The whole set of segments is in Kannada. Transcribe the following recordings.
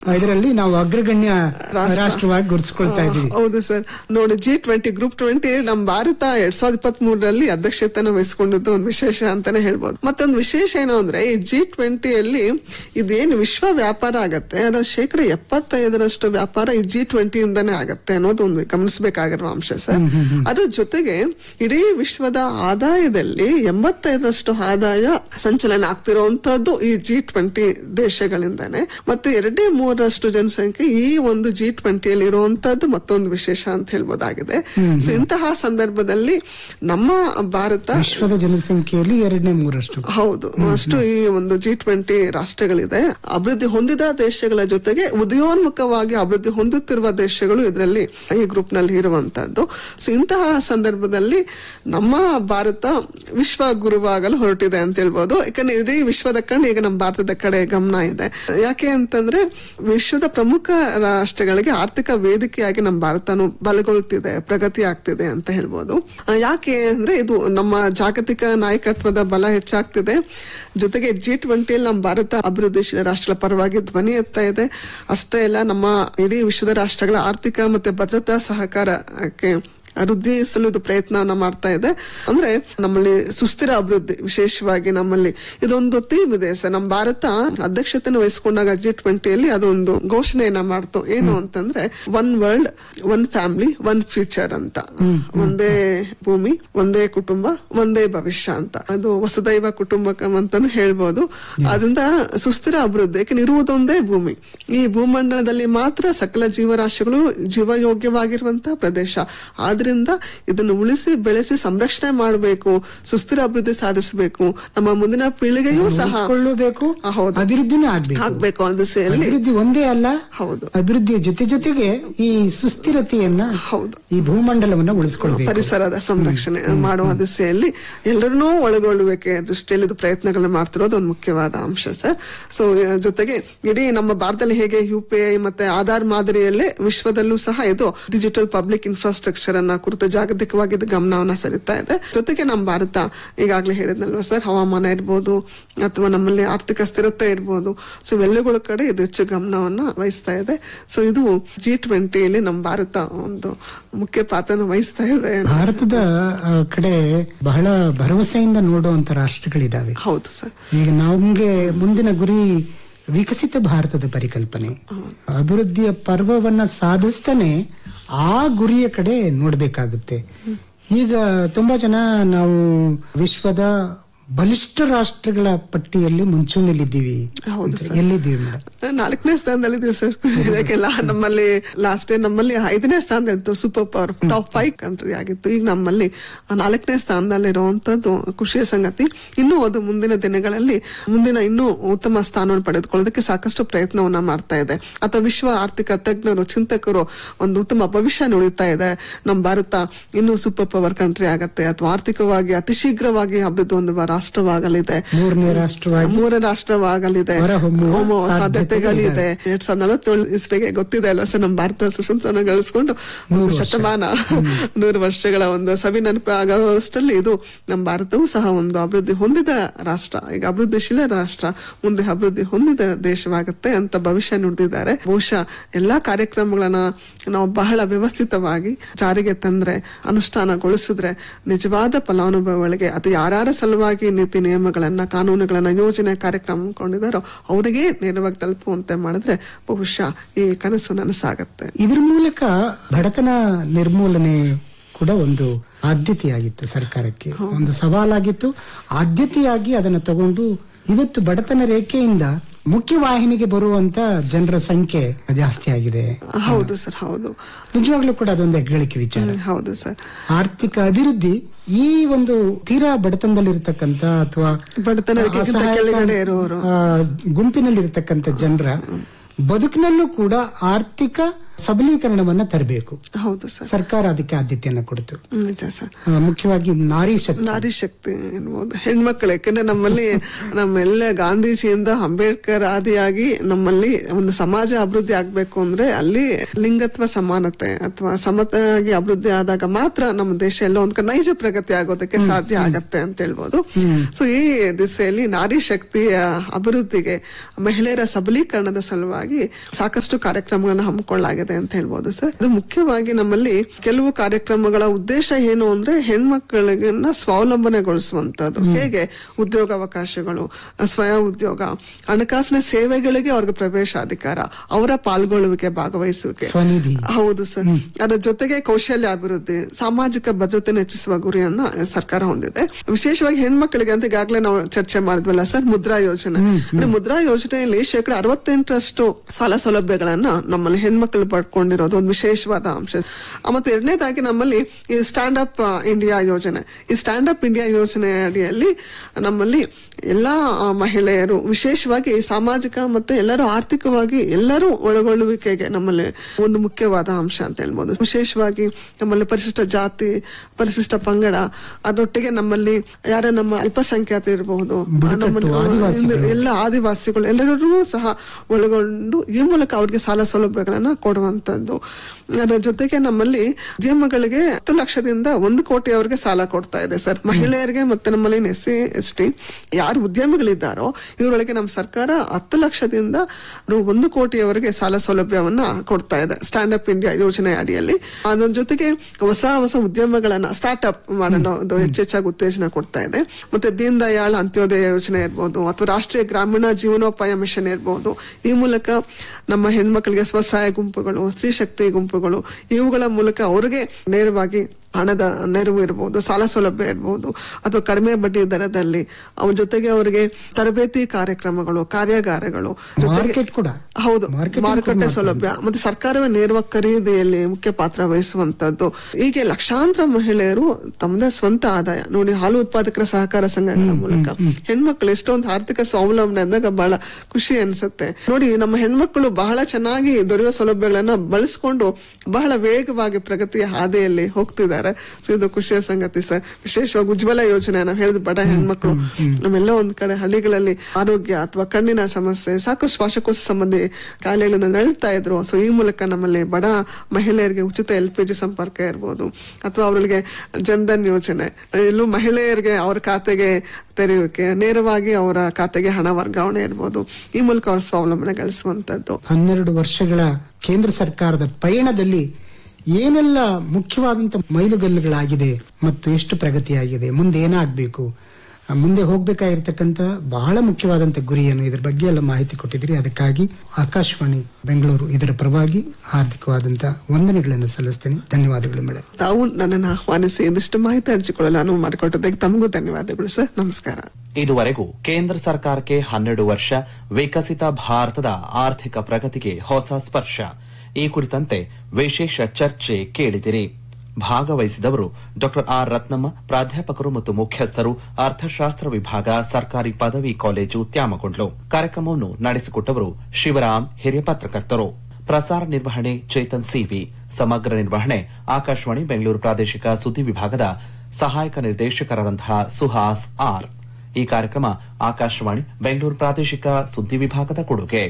ಇದರಲ್ಲಿ ನಾವು ಅಗ್ರಗಣ್ಯ ರಾಷ್ಟ್ರವಾಗಿ ಗುರುತಿಸಿಕೊಳ್ತಾ ಇದ್ದೀವಿ. ಹೌದು ಸರ್. ನೋಡಿ, G20 ಗ್ರೂಪ್ 20 ನಮ್ಮ ಭಾರತ 2023 ಅಧ್ಯಕ್ಷತೆಯನ್ನು ವಹಿಸಿಕೊಂಡಿದ್ದು ಒಂದು ವಿಶೇಷ ಅಂತಾನೆ ಹೇಳ್ಬೋದು. ಮತ್ತೊಂದು ವಿಶೇಷ ಏನು ಅಂದ್ರೆ, ಈ G20 ಇದೇನು ವಿಶ್ವ ವ್ಯಾಪಾರ ಆಗತ್ತೆ, ಅದರ 75% ವ್ಯಾಪಾರ ಈ G20 ಇಂದಾನೆ ಆಗತ್ತೆ ಅನ್ನೋದು ಒಂದು ಗಮನಿಸಬೇಕಾಗಿರುವ ಅಂಶ ಸರ್. ಅದ್ರ ಜೊತೆಗೆ ಇಡೀ ವಿಶ್ವದ ಆದಾಯದಲ್ಲಿ 85% ಆದಾಯ ಸಂಚಲನ ಆಗ್ತಿರುವಂತದ್ದು ಈ G20 ದೇಶಗಳಿಂದಾನೆ. ಮತ್ತೆ 2/3 ಜನಸಂಖ್ಯೆ ಈ ಒಂದು G20 ಇರುವಂತದ್ದು ಮತ್ತೊಂದು ವಿಶೇಷ ಅಂತ ಹೇಳ್ಬೋದಾಗಿದೆ. ಸೊ ಇಂತಹ ಸಂದರ್ಭದಲ್ಲಿ ನಮ್ಮ ಭಾರತ ವಿಶ್ವದ ಜನಸಂಖ್ಯೆಯಲ್ಲಿ 2/3 ಹೌದು ಅಷ್ಟು ಈ ಒಂದು G20 ರಾಷ್ಟ್ರಗಳಿದೆ. ಅಭಿವೃದ್ಧಿ ಹೊಂದಿದ ದೇಶಗಳ ಜೊತೆಗೆ ಉದಯೋನ್ಮುಖವಾಗಿ ಅಭಿವೃದ್ಧಿ ಹೊಂದುತ್ತಿರುವ ದೇಶಗಳು ಇದರಲ್ಲಿ ಈ ಗ್ರೂಪ್ ನಲ್ಲಿ ಇರುವಂತದ್ದು. ಸೊ ಇಂತಹ ಸಂದರ್ಭದಲ್ಲಿ ನಮ್ಮ ಭಾರತ ವಿಶ್ವ ಗುರುವಾಗಲು ಹೊರಟಿದೆ ಅಂತ ಹೇಳ್ಬೋದು. ಯಾಕಂದ್ರೆ ಇಡೀ ವಿಶ್ವದ ಕಣ್ಣು ಈಗ ನಮ್ಮ ಭಾರತದ ಕಡೆ ಗಮನ ಇದೆ. ಯಾಕೆ ಅಂತಂದ್ರೆ ವಿಶ್ವದ ಪ್ರಮುಖ ರಾಷ್ಟ್ರಗಳಿಗೆ ಆರ್ಥಿಕ ವೇದಿಕೆಯಾಗಿ ನಮ್ಮ ಭಾರತನು ಬಲಗೊಳ್ಳುತ್ತಿದೆ, ಪ್ರಗತಿ ಆಗ್ತಿದೆ ಅಂತ ಹೇಳ್ಬೋದು. ಯಾಕೆ ಅಂದ್ರೆ ಇದು ನಮ್ಮ ಜಾಗತಿಕ ನಾಯಕತ್ವದ ಬಲ ಹೆಚ್ಚಾಗ್ತಿದೆ. ಜೊತೆಗೆ G20 ನಮ್ಮ ಭಾರತ ಅಭಿವೃದ್ಧಿಶೀಲ ರಾಷ್ಟ್ರಗಳ ಪರವಾಗಿ ಧ್ವನಿ ಎತ್ತಾ ಇದೆ. ಅಷ್ಟೇ ಅಲ್ಲ, ನಮ್ಮ ಇಡೀ ವಿಶ್ವದ ರಾಷ್ಟ್ರಗಳ ಆರ್ಥಿಕ ಮತ್ತೆ ಭದ್ರತಾ ಸಹಕಾರಕ್ಕೆ ವೃದ್ಧಿಸಲು ಇದು ಪ್ರಯತ್ನವನ್ನ ಮಾಡ್ತಾ ಇದೆ. ಅಂದ್ರೆ ನಮ್ಮಲ್ಲಿ ಸುಸ್ಥಿರ ಅಭಿವೃದ್ಧಿ, ವಿಶೇಷವಾಗಿ ನಮ್ಮಲ್ಲಿ ಇದೊಂದು ಥೀಮ್ ಇದೆ ಸರ್. ನಮ್ಮ ಭಾರತ ಅಧ್ಯಕ್ಷತೆಯನ್ನು ವಹಿಸಿಕೊಂಡಾಗ G20 ಅದೊಂದು ಘೋಷಣೆಯನ್ನ ಮಾಡ್ತು. ಏನು ಅಂತಂದ್ರೆ, one world, one family, one future ಅಂತ. ಒಂದೇ ಭೂಮಿ, ಒಂದೇ ಕುಟುಂಬ, ಒಂದೇ ಭವಿಷ್ಯ ಅಂತ. ಅದು ವಸುದೈವ ಕುಟುಂಬಕಂ ಅಂತಾನು ಹೇಳ್ಬೋದು. ಅದರಿಂದ ಸುಸ್ಥಿರ ಅಭಿವೃದ್ಧಿ, ಇರುವುದೊಂದೇ ಭೂಮಿ. ಈ ಭೂಮಂಡಲದಲ್ಲಿ ಮಾತ್ರ ಸಕಲ ಜೀವರಾಶಿಗಳು ಜೀವಯೋಗ್ಯವಾಗಿರುವಂತಹ ಪ್ರದೇಶ. ಆದ್ರಿಂದ ಇದನ್ನು ಉಳಿಸಿ ಬೆಳೆಸಿ ಸಂರಕ್ಷಣೆ ಮಾಡಬೇಕು, ಸುಸ್ಥಿರ ಅಭಿವೃದ್ಧಿ ಸಾಧಿಸಬೇಕು, ನಮ್ಮ ಮುಂದಿನ ಪೀಳಿಗೆಯೂ ಸಹ ಅಭಿವೃದ್ಧಿನೂ ಆಗ್ಬೇಕು. ದಿಸೆಯಲ್ಲಿ ಅಭಿವೃದ್ಧಿ ಒಂದೇ ಅಲ್ಲ, ಹೌದು, ಅಭಿವೃದ್ಧಿಯ ಜೊತೆಗೆ ಈ ಸುಸ್ಥಿರತೆಯನ್ನ, ಹೌದು, ಈ ಭೂಮಂಡಲವನ್ನ ಉಳಿಸಿಕೊಳ್ಳಬೇಕು, ಪರಿಸರದ ಸಂರಕ್ಷಣೆ ಮಾಡುವ ದಿಸೆಯಲ್ಲಿ ಎಲ್ಲರನ್ನೂ ಒಳಗೊಳ್ಳುವಿಕೆ ದೃಷ್ಟಿಯಲ್ಲಿ ಇದು ಪ್ರಯತ್ನಗಳನ್ನ ಮಾಡ್ತಿರೋದು ಒಂದು ಮುಖ್ಯವಾದ ಅಂಶ ಸರ್. ಸೊ ಜೊತೆಗೆ ಇಡೀ ನಮ್ಮ ಭಾರತದಲ್ಲಿ ಹೇಗೆ UPI ಮತ್ತೆ ಆಧಾರ್ ಮಾದರಿಯಲ್ಲೇ ವಿಶ್ವದಲ್ಲೂ ಸಹ ಇದು ಡಿಜಿಟಲ್ ಪಬ್ಲಿಕ್ ಇನ್ಫ್ರಾಸ್ಟ್ರಕ್ಚರ್ ಅನ್ನ ಕುರಿತು ಜಾಗತಿಕವಾಗಿ ಗಮನವನ್ನ ಸೆಳೀತಾ ಇದೆ. ಜೊತೆಗೆ ನಮ್ಮ ಭಾರತ ಈಗಾಗಲೇ ಹೇಳಿದ್ನಲ್ವಾ ಸರ್, ಹವಾಮಾನ ಇರ್ಬೋದು ಅಥವಾ ನಮ್ಮಲ್ಲಿ ಆರ್ಥಿಕ ಸ್ಥಿರತೆ ಇರ್ಬೋದು, ಸೊ ಇವೆಲ್ಲಗಳ ಕಡೆ ಇದು ಹೆಚ್ಚು ಗಮನವನ್ನ ವಹಿಸ್ತಾ ಇದೆ. ಸೊ ಇದು G20 ನಮ್ಮ ಭಾರತ ಒಂದು ಮುಖ್ಯ ಪಾತ್ರನ ವಹಿಸ್ತಾ ಇದೆ. ಭಾರತದ ಕಡೆ ಬಹಳ ಭರವಸೆಯಿಂದ ನೋಡುವಂತ ರಾಷ್ಟ್ರಗಳಿದಾವೆ. ಹೌದು ಸರ್. ಈಗ ನಮ್ಗೆ ಮುಂದಿನ ಗುರಿ ವಿಕಸಿತ ಭಾರತದ ಪರಿಕಲ್ಪನೆ, ಅಭಿವೃದ್ಧಿಯ ಪರ್ವವನ್ನ ಸಾಧಿಸ್ತಾನೆ ಆ ಗುರಿಯ ಕಡೆ ನೋಡ್ಬೇಕಾಗುತ್ತೆ. ಈಗ ತುಂಬಾ ಜನ ನಾವು ವಿಶ್ವದ ಬಲಿಷ್ಠ ರಾಷ್ಟ್ರಗಳ ಪಟ್ಟಿಯಲ್ಲಿ ಮುಂಚೂಣಿಲಿದ್ದೀವಿ. ಎಲ್ಲಿದ್ದೀವಿ ಮೇಡಮ್? 4ನೇ ಸ್ಥಾನದಲ್ಲಿದ್ದೀವಿ ಸರ್. ಇದಕ್ಕೆಲ್ಲ ನಮ್ಮಲ್ಲಿ ಲಾಸ್ಟ್ ನಮ್ಮಲ್ಲಿ 5ನೇ ಸ್ಥಾನದಲ್ಲಿತ್ತು, ಸೂಪರ್ ಪವರ್ ಟಾಪ್ 5 ಕಂಟ್ರಿ ಆಗಿತ್ತು. ಈಗ ನಮ್ಮಲ್ಲಿ 4ನೇ ಸ್ಥಾನದಲ್ಲಿರುವಂತದ್ದು ಖುಷಿಯ ಸಂಗತಿ. ಇನ್ನೂ ಅದು ಮುಂದಿನ ದಿನಗಳಲ್ಲಿ ಇನ್ನೂ ಉತ್ತಮ ಸ್ಥಾನವನ್ನು ಪಡೆದುಕೊಳ್ಳೋದಕ್ಕೆ ಸಾಕಷ್ಟು ಪ್ರಯತ್ನವನ್ನ ಮಾಡ್ತಾ ಇದೆ. ಅಥವಾ ವಿಶ್ವ ಆರ್ಥಿಕ ತಜ್ಞರು, ಚಿಂತಕರು ಒಂದು ಉತ್ತಮ ಭವಿಷ್ಯ ನುಡಿತಾ ಇದೆ. ನಮ್ಮ ಭಾರತ ಇನ್ನೂ ಸೂಪರ್ ಪವರ್ ಕಂಟ್ರಿ ಆಗತ್ತೆ ಅಥವಾ ಆರ್ಥಿಕವಾಗಿ ಅತಿ ಶೀಘ್ರವಾಗಿ ಅಭಿವೃದ್ಧಿ ಹೊಂದುವ ರಾಷ್ಟ್ರವಾಗಲಿದೆ, ಮೂರನೇ ರಾಷ್ಟ್ರವಾಗಲಿದೆ, ಸಾಧ್ಯತೆಗಳಿದೆ. 2047 ಇಸ್ವಿಗೆ ಗೊತ್ತಿದೆ ಅಲ್ವಾ ಸರ್, ನಮ್ಮ ಭಾರತ ಸುಸಂತ್ರನ ಗಳಿಸ್ಕೊಂಡು 100 ವರ್ಷಗಳ ಒಂದು ಸವಿ ನೆನಪು ಆಗೋಷ್ಟರಲ್ಲಿ ಇದು ನಮ್ಮ ಭಾರತವೂ ಸಹ ಒಂದು ಅಭಿವೃದ್ಧಿ ಹೊಂದಿದ ರಾಷ್ಟ್ರ, ಈಗ ಅಭಿವೃದ್ಧಿಶೀಲ ರಾಷ್ಟ್ರ, ಮುಂದೆ ಅಭಿವೃದ್ಧಿ ಹೊಂದಿದ ದೇಶವಾಗುತ್ತೆ ಅಂತ ಭವಿಷ್ಯ ನುಡಿದಿದ್ದಾರೆ. ಬಹುಶಃ ಎಲ್ಲಾ ಕಾರ್ಯಕ್ರಮಗಳನ್ನ ನಾವು ಬಹಳ ವ್ಯವಸ್ಥಿತವಾಗಿ ಜಾರಿಗೆ ತಂದ್ರೆ, ಅನುಷ್ಠಾನಗೊಳಿಸಿದ್ರೆ ನಿಜವಾದ ಫಲಾನುಭವಿಗಳಿಗೆ, ಅದು ಯಾರ್ಯಾರ ಸಲುವಾಗಿ ನೀತಿ ನಿಯಮಗಳನ್ನ, ಕಾನೂನುಗಳನ್ನ, ಯೋಜನೆ ಕಾರ್ಯಕ್ರಮ ಕೊಂಡಿದ್ದಾರೋ ಅವರಿಗೆ ನೇರವಾಗಿ ತಲುಪುವಂತೆ ಮಾಡಿದ್ರೆ ಬಹುಶಃ ಈ ಕನಸು ನನಸಾಗತ್ತೆ. ಇದ್ರ ಮೂಲಕ ಬಡತನ ನಿರ್ಮೂಲನೆ ಕೂಡ ಒಂದು ಆದ್ಯತೆಯಾಗಿತ್ತು ಸರ್ಕಾರಕ್ಕೆ, ಒಂದು ಸವಾಲಾಗಿತ್ತು. ಆದ್ಯತೆಯಾಗಿ ಅದನ್ನು ತಗೊಂಡು ಇವತ್ತು ಬಡತನ ರೇಖೆಯಿಂದ ಮುಖ್ಯವಾಹಿನಿಗೆ ಬರುವಂತ ಜನರ ಸಂಖ್ಯೆ ಜಾಸ್ತಿ ಆಗಿದೆ. ಹೌದು ಸರ್, ಹೌದು, ನಿಜವಾಗ್ಲೂ ಕೂಡ ಅದೊಂದು ಹೆಗ್ಗಳಿಕೆ ವಿಚಾರ. ಹೌದು ಸರ್. ಆರ್ಥಿಕ ಅಭಿವೃದ್ಧಿ ಈ ಒಂದು ತೀರಾ ಬಡತನದಲ್ಲಿರ್ತಕ್ಕಂಥ ಅಥವಾ ಗುಂಪಿನಲ್ಲಿರ್ತಕ್ಕಂಥ ಜನರ ಬದುಕಿನಲ್ಲೂ ಕೂಡ ಆರ್ಥಿಕ ಸಬಲೀಕರಣವನ್ನ ತರಬೇಕು. ಹೌದು ಸರ್, ಸರ್ಕಾರ ಅದಕ್ಕೆ ಆದ್ಯತೆಯನ್ನ ಕೊಡ್ತು. ನಿಜ ಸರ್. ಮುಖ್ಯವಾಗಿ ನಾರಿ ಶಕ್ತಿ ಎನ್ಬಹುದು ಹೆಣ್ಮಕ್ಳು. ಯಾಕಂದ್ರೆ ನಮ್ಮಲ್ಲಿ ನಮ್ಮೆಲ್ಲ ಗಾಂಧೀಜಿಯಿಂದ ಅಂಬೇಡ್ಕರ್ ಆದಿಯಾಗಿ ನಮ್ಮಲ್ಲಿ ಒಂದು ಸಮಾಜ ಅಭಿವೃದ್ಧಿ ಆಗ್ಬೇಕು ಅಂದ್ರೆ ಅಲ್ಲಿ ಲಿಂಗತ್ವ ಸಮಾನತೆ ಅಥವಾ ಸಮತೆಯಾಗಿ ಅಭಿವೃದ್ಧಿ ಆದಾಗ ಮಾತ್ರ ನಮ್ಮ ದೇಶ ಎಲ್ಲ ಒಂದ್ ನೈಜ ಪ್ರಗತಿ ಆಗೋದಕ್ಕೆ ಸಾಧ್ಯ ಆಗತ್ತೆ ಅಂತ ಹೇಳ್ಬೋದು. ಸೊ ಈ ದಿಸೆಯಲ್ಲಿ ನಾರಿ ಶಕ್ತಿಯ ಅಭಿವೃದ್ಧಿಗೆ, ಮಹಿಳೆಯರ ಸಬಲೀಕರಣದ ಸಲುವಾಗಿ ಸಾಕಷ್ಟು ಕಾರ್ಯಕ್ರಮಗಳನ್ನ ಹಮ್ಮಿಕೊಳ್ಳಲಾಗಿದೆ ಅಂತ ಹೇಳ್ಬೋದು ಸರ್. ಇದು ಮುಖ್ಯವಾಗಿ ನಮ್ಮಲ್ಲಿ ಕೆಲವು ಕಾರ್ಯಕ್ರಮಗಳ ಉದ್ದೇಶ ಏನು ಅಂದ್ರೆ ಹೆಣ್ಮಕ್ಳಿಗನ್ನ ಸ್ವಾವಲಂಬನೆಗೊಳಿಸುವಂತದ್ದು. ಹೇಗೆ ಉದ್ಯೋಗಾವಕಾಶಗಳು, ಸ್ವಯಂ ಉದ್ಯೋಗ, ಹಣಕಾಸಿನ ಸೇವೆಗಳಿಗೆ ಅವ್ರಿಗೆ ಪ್ರವೇಶಾಧಿಕಾರ, ಅವರ ಪಾಲ್ಗೊಳ್ಳುವಿಕೆ, ಭಾಗವಹಿಸುವಿಕೆ. ಹೌದು ಸರ್. ಅದರ ಜೊತೆಗೆ ಕೌಶಲ್ಯ ಅಭಿವೃದ್ಧಿ, ಸಾಮಾಜಿಕ ಭದ್ರತೆ ಹೆಚ್ಚಿಸುವ ಗುರಿಯನ್ನ ಸರ್ಕಾರ ಹೊಂದಿದೆ. ವಿಶೇಷವಾಗಿ ಹೆಣ್ಮಕ್ಳಿಗೆ ಅಂತ ಈಗಾಗಲೇ ನಾವು ಚರ್ಚೆ ಮಾಡಿದ್ವಲ್ಲ ಸರ್, ಮುದ್ರಾ ಯೋಜನೆ. ಮುದ್ರಾ ಯೋಜನೆಯಲ್ಲಿ 68% ಸಾಲ ಸೌಲಭ್ಯಗಳನ್ನ ನಮ್ಮಲ್ಲಿ ಹೆಣ್ಮಕ್ಳು ಪಡ್ಕೊಂಡಿರೋದು ಒಂದು ವಿಶೇಷವಾದ ಅಂಶ. ಮತ್ತೆ ಎರಡನೇದಾಗಿ ನಮ್ಮಲ್ಲಿ ಈ ಸ್ಟ್ಯಾಂಡ್ ಅಪ್ ಇಂಡಿಯಾ ಯೋಜನೆ. ಈ ಸ್ಟ್ಯಾಂಡ್ ಅಪ್ ಇಂಡಿಯಾ ಯೋಜನೆ ಅಡಿಯಲ್ಲಿ ನಮ್ಮಲ್ಲಿ ಎಲ್ಲಾ ಮಹಿಳೆಯರು, ವಿಶೇಷವಾಗಿ ಸಾಮಾಜಿಕ ಮತ್ತು ಎಲ್ಲರೂ ಆರ್ಥಿಕವಾಗಿ ಎಲ್ಲರೂ ಒಳಗೊಳ್ಳುವಿಕೆಗೆ ನಮ್ಮಲ್ಲಿ ಒಂದು ಮುಖ್ಯವಾದ ಅಂಶ ಅಂತ ಹೇಳ್ಬೋದು. ವಿಶೇಷವಾಗಿ ನಮ್ಮಲ್ಲಿ ಪರಿಶಿಷ್ಟ ಜಾತಿ, ಪರಿಶಿಷ್ಟ ಪಂಗಡ, ಅದರೊಟ್ಟಿಗೆ ನಮ್ಮಲ್ಲಿ ಯಾರ ನಮ್ಮ ಅಲ್ಪಸಂಖ್ಯಾತ ಇರಬಹುದು, ಎಲ್ಲ ಆದಿವಾಸಿಗಳು ಎಲ್ಲರೂ ಸಹ ಒಳಗೊಂಡು ಈ ಮೂಲಕ ಅವ್ರಿಗೆ ಸಾಲ ಸೌಲಭ್ಯಗಳನ್ನ ಕೊಡುವಂತದ್ದು. ಅದರ ಜೊತೆಗೆ ನಮ್ಮಲ್ಲಿ ಉದ್ಯಮಗಳಿಗೆ 10 ಲಕ್ಷದಿಂದ 1 ಕೋಟಿಯವರೆಗೆ ಸಾಲ ಕೊಡ್ತಾ ಇದೆ ಸರ್, ಮಹಿಳೆಯರಿಗೆ. ಮತ್ತೆ ನಮ್ಮಲ್ಲಿ SC ST ಯಾರು ಉದ್ಯಮಿಗಳಿದ್ದಾರೋ ಇವರೊಳಗೆ ನಮ್ಮ ಸರ್ಕಾರ 10 ಲಕ್ಷದಿಂದ 1 ಕೋಟಿಯವರೆಗೆ ಸಾಲ ಸೌಲಭ್ಯವನ್ನ ಕೊಡ್ತಾ ಇದೆ ಸ್ಟ್ಯಾಂಡ್ ಅಪ್ ಇಂಡಿಯಾ ಯೋಜನೆ ಅಡಿಯಲ್ಲಿ. ಅದರ ಜೊತೆಗೆ ಹೊಸ ಉದ್ಯಮಗಳನ್ನ ಸ್ಟಾರ್ಟ್ ಅಪ್ ಮಾಡೋದು ಹೆಚ್ಚೆಚ್ಚಾಗಿ ಉತ್ತೇಜನ ಕೊಡ್ತಾ ಇದೆ. ಮತ್ತೆ ದೀನ್ ದಯಾಳ್ ಅಂತ್ಯೋದಯ ಯೋಜನೆ ಇರ್ಬೋದು, ಅಥವಾ ರಾಷ್ಟ್ರೀಯ ಗ್ರಾಮೀಣ ಜೀವನೋಪಾಯ ಮಿಷನ್ ಇರ್ಬೋದು. ಈ ಮೂಲಕ ನಮ್ಮ ಹೆಣ್ಮಕ್ಳಿಗೆ ಸ್ವಸಹಾಯ ಗುಂಪುಗಳು, ಸ್ತ್ರೀ ಶಕ್ತಿ ಗುಂಪುಗಳು, ಇವುಗಳ ಮೂಲಕ ಅವ್ರಿಗೆ ನೇರವಾಗಿ ಹಣದ ನೆರವು ಇರಬಹುದು, ಸಾಲ ಸೌಲಭ್ಯ ಇರಬಹುದು, ಅಥವಾ ಕಡಿಮೆ ಬಡ್ಡಿ ದರದಲ್ಲಿ. ಅವರ ಜೊತೆಗೆ ಅವರಿಗೆ ತರಬೇತಿ ಕಾರ್ಯಕ್ರಮಗಳು, ಕಾರ್ಯಾಗಾರಗಳು, ಜೊತೆಗೆ ಹೌದು ಮಾರುಕಟ್ಟೆ ಸೌಲಭ್ಯ, ಮತ್ತೆ ಸರ್ಕಾರವೇ ನೇರವಾಗಿ ಖರೀದಿಯಲ್ಲಿ ಮುಖ್ಯ ಪಾತ್ರ ವಹಿಸುವಂತದ್ದು. ಹೀಗೆ ಲಕ್ಷಾಂತರ ಮಹಿಳೆಯರು ತಮ್ಮದೇ ಸ್ವಂತ ಆದಾಯ ನೋಡಿ, ಹಾಲು ಉತ್ಪಾದಕರ ಸಹಕಾರ ಸಂಘಗಳ ಮೂಲಕ ಹೆಣ್ಮಕ್ಳು ಎಷ್ಟೊಂದು ಆರ್ಥಿಕ ಸ್ವಾವಲಂಬನೆ ಅಂದಾಗ ಬಹಳ ಖುಷಿ ಅನ್ಸುತ್ತೆ ನೋಡಿ. ನಮ್ಮ ಹೆಣ್ಮಕ್ಳು ಬಹಳ ಚೆನ್ನಾಗಿ ದೊರೆಯುವ ಸೌಲಭ್ಯಗಳನ್ನ ಬಳಸಿಕೊಂಡು ಬಹಳ ವೇಗವಾಗಿ ಪ್ರಗತಿಯ ಹಾದಿಯಲ್ಲಿ ಹೋಗ್ತಿದ್ದಾರೆ. ಸೊ ಇದು ಖುಷಿಯ ಸಂಗತಿ ಸರ್. ವಿಶೇಷವಾಗಿ ಉಜ್ವಲ ಯೋಜನೆ ನಾವು ಹೇಳಿದ ಬಡ ಹೆಣ್ಮಕ್ಳು ನಮ್ಮೆಲ್ಲ ಒಂದ್ ಕಡೆ ಹಳ್ಳಿಗಳಲ್ಲಿ ಆರೋಗ್ಯ ಅಥವಾ ಕಣ್ಣಿನ ಸಮಸ್ಯೆ, ಸಾಕಷ್ಟು ಶ್ವಾಸಕೋಶ ಸಂಬಂಧಿ ಕಾಯಿಲೆಗಳಿಂದ ನರಳ್ತಾ ಇದ್ರು. ಸೊ ಈ ಮೂಲಕ ನಮ್ಮಲ್ಲಿ ಬಡ ಮಹಿಳೆಯರಿಗೆ ಉಚಿತ LPG ಸಂಪರ್ಕ ಇರ್ಬೋದು, ಅಥವಾ ಅವರಿಗೆ ಜನ್ಧನ್ ಯೋಜನೆ, ಇಲ್ಲೂ ಮಹಿಳೆಯರಿಗೆ ಅವರ ಖಾತೆಗೆ ತೆರೆಯುವಿಕೆ, ನೇರವಾಗಿ ಅವರ ಖಾತೆಗೆ ಹಣ ವರ್ಗಾವಣೆ ಇರ್ಬೋದು. ಈ ಮೂಲಕ ಅವ್ರ ಸ್ವಾವಲಂಬನೆ ಗಳಿಸುವಂತದ್ದು. 12 ವರ್ಷಗಳ ಕೇಂದ್ರ ಸರ್ಕಾರದ ಪಯಣದಲ್ಲಿ ಏನೆಲ್ಲ ಮುಖ್ಯವಾದಂತ ಮೈಲುಗಲ್ಲುಗಳಾಗಿದೆ ಮತ್ತು ಎಷ್ಟು ಪ್ರಗತಿಯಾಗಿದೆ, ಮುಂದೆ ಏನಾಗಬೇಕು, ಮುಂದೆ ಹೋಗ್ಬೇಕಾಗಿರ್ತಕ್ಕಂಥ ಬಹಳ ಮುಖ್ಯವಾದಂತ ಗುರಿಯನ್ನು, ಇದ್ರ ಬಗ್ಗೆ ಎಲ್ಲ ಮಾಹಿತಿ ಕೊಟ್ಟಿದ್ರಿ. ಅದಕ್ಕಾಗಿ ಆಕಾಶವಾಣಿ ಬೆಂಗಳೂರು ಇದರ ಪರವಾಗಿ ಹಾರ್ದಿಕವಾದಂತ ವಂದನೆಗಳನ್ನು ಸಲ್ಲಿಸ್ತೇನೆ. ಧನ್ಯವಾದಗಳು ಮೇಡಮ್. ತಾವು ನನ್ನನ್ನು ಆಹ್ವಾನಿಸಿ ಇದಿಷ್ಟು ಮಾಹಿತಿ ಹಂಚಿಕೊಳ್ಳಲು ಅನುವು ಮಾಡಿಕೊಟ್ಟದಕ್ಕೆ ತಮಗೂ ಧನ್ಯವಾದಗಳು ಸರ್. ನಮಸ್ಕಾರ. ಇದುವರೆಗೂ ಕೇಂದ್ರ ಸರ್ಕಾರಕ್ಕೆ 12 ವರ್ಷ ವಿಕಸಿತ ಭಾರತದ ಆರ್ಥಿಕ ಪ್ರಗತಿಗೆ ಹೊಸ ಸ್ಪರ್ಶ ಈ ಕುರಿತಂತೆ ವಿಶೇಷ ಚರ್ಚೆ ಕೇಳಿದಿರಿ. ಭಾಗವಹಿಸಿದವರು ಡಾ ಆರ್ ರತ್ನಮ್ಮ, ಪ್ರಾಧ್ಯಾಪಕರು ಮತ್ತು ಮುಖ್ಯಸ್ಥರು, ಅರ್ಥಶಾಸ್ತ್ರ ವಿಭಾಗ, ಸರ್ಕಾರಿ ಪದವಿ ಕಾಲೇಜು, ತ್ಯಾಮಗೊಂಡ್ಲು. ಕಾರ್ಯಕ್ರಮವನ್ನು ನಡೆಸಿಕೊಟ್ಟವರು ಶಿವರಾಮ್, ಹಿರಿಯ ಪತ್ರಕರ್ತರು. ಪ್ರಸಾರ ನಿರ್ವಹಣೆ ಚೇತನ್ ಸಿವಿ, ಸಮಗ್ರ ನಿರ್ವಹಣೆ ಆಕಾಶವಾಣಿ ಬೆಂಗಳೂರು ಪ್ರಾದೇಶಿಕ ಸುದ್ದಿ ವಿಭಾಗದ ಸಹಾಯಕ ನಿರ್ದೇಶಕರಾದಂತಹ ಸುಹಾಸ್ ಆರ್. ಈ ಕಾರ್ಯಕ್ರಮ ಆಕಾಶವಾಣಿ ಬೆಂಗಳೂರು ಪ್ರಾದೇಶಿಕ ಸುದ್ದಿ ವಿಭಾಗದ ಕೊಡುಗೆ.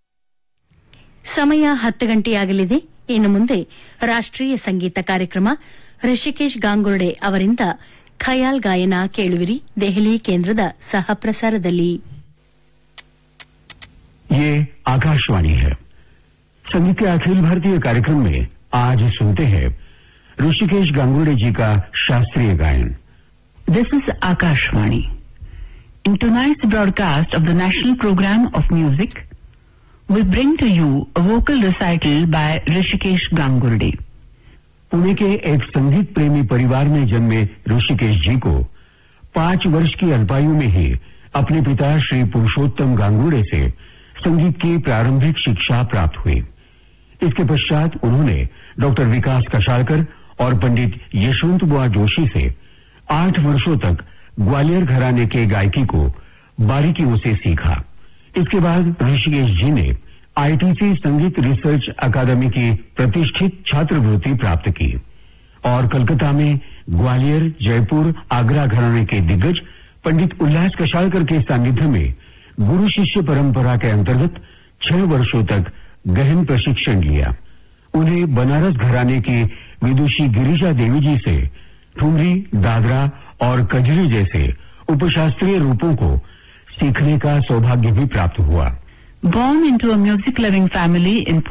ಸಮಯ 10 ಗಂಟೆಯಾಗಲಿದೆ. ಇನ್ನು ಮುಂದೆ ರಾಷ್ಟ್ರೀಯ ಸಂಗೀತ ಕಾರ್ಯಕ್ರಮ ಋಷಿಕೇಶ್ ಗಾಂಗುರ್ಡೆ ಅವರಿಂದ ಖಯಾಲ್ ಗಾಯನ ಕೇಳುವಿರಿ, ದೆಹಲಿ ಕೇಂದ್ರದ ಸಹ ಪ್ರಸಾರದಲ್ಲಿ. ये आकाशवाणी है. संगीत के अखिल भारतीय कार्यक्रम में आज सुनते हैं ऋषिकेश गांगुर्डे जी का शास्त्रीय गायन. This is Akashvani. In tonight's broadcast of the National Program of Music, we bring to you a vocal recital by Hrishikesh Gangurde. Pune के एक संगीत प्रेमी परिवार में जन्मे ऋषिकेश जी को 5 वर्ष की अल्पायु में ही अपने पिता श्री पुरुषोत्तम गांगुर्डे से संगीत की प्रारंभिक शिक्षा प्राप्त हुई. इसके पश्चात उन्होंने डॉक्टर विकास कशालकर और पंडित यशवंत बुआ जोशी से 8 वर्षों तक ग्वालियर घराने के गायकी को बारीकियों से सीखा. इसके बाद ऋषिकेश जी ने आईटीसी संगीत रिसर्च अकादमी की प्रतिष्ठित छात्रवृत्ति प्राप्त की और कलकत्ता में ग्वालियर, जयपुर, आगरा घराने के दिग्गज पंडित उल्लास कशालकर के सानिध्य में गुरु शिष्य परंपरा के अंतर्गत 6 वर्षों तक गहन प्रशिक्षण लिया। उन्हें बनारस घराने की विदुषी गिरिजा देवी जी से ठुमरी, दादरा और कजरी जैसे उपशास्त्रीय रूपों को सीखने का सौभाग्य भी प्राप्त हुआ। Born into a music-loving family in